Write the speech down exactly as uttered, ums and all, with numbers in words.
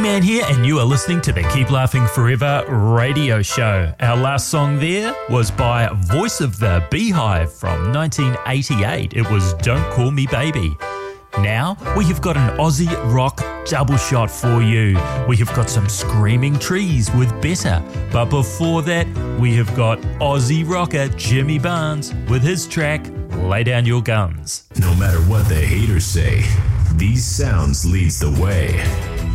Man here, and you are listening to the Keep Laughing Forever radio show. Our last song there was by Voice of the Beehive from nineteen eighty-eight. It was Don't Call Me Baby. Now we have got an Aussie rock double shot for you. We have got some Screaming Trees with Better. But before that, we have got Aussie rocker Jimmy Barnes with his track Lay Down Your Guns. No matter what the haters say, these sounds leads the way.